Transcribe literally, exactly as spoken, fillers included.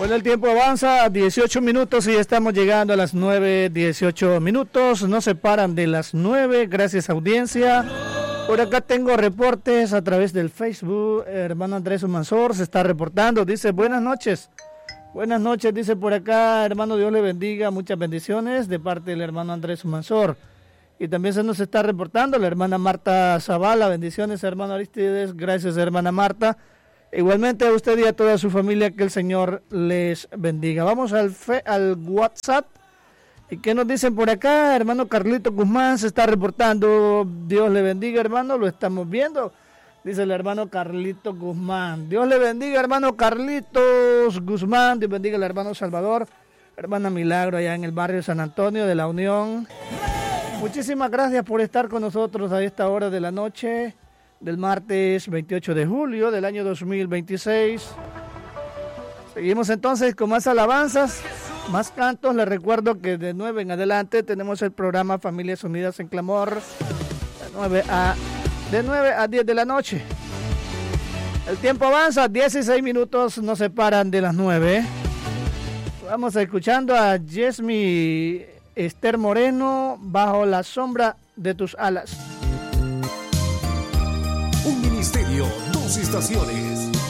Bueno, el tiempo avanza a dieciocho minutos y estamos llegando a las nueve, dieciocho minutos. No se paran de las nueve, gracias audiencia. Por acá tengo reportes a través del Facebook. Hermano Andrés Humansor se está reportando. Dice, buenas noches. Buenas noches, dice por acá, hermano, Dios le bendiga. Muchas bendiciones de parte del hermano Andrés Humansor. Y también se nos está reportando la hermana Marta Zavala. Bendiciones, hermano Aristides. Gracias, hermana Marta. Igualmente a usted y a toda su familia, que el Señor les bendiga. Vamos al, fe, al WhatsApp. ¿Y qué nos dicen por acá? Hermano Carlito Guzmán se está reportando. Dios le bendiga, hermano. Lo estamos viendo. Dice el hermano Carlito Guzmán. Dios le bendiga, hermano Carlitos Guzmán. Dios bendiga al hermano Salvador. Hermana Milagro allá en el barrio San Antonio de la Unión. Muchísimas gracias por estar con nosotros a esta hora de la noche del martes veintiocho de julio del año dos mil veintiséis. Seguimos entonces con más alabanzas, más cantos. Les recuerdo que de nueve en adelante tenemos el programa Familias Unidas en Clamor, de nueve a, de nueve a diez de la noche. El tiempo avanza, dieciséis minutos nos separan de las nueve. Vamos escuchando a Yesmi Esther Moreno, Bajo la sombra de tus alas. Un ministerio, dos estaciones.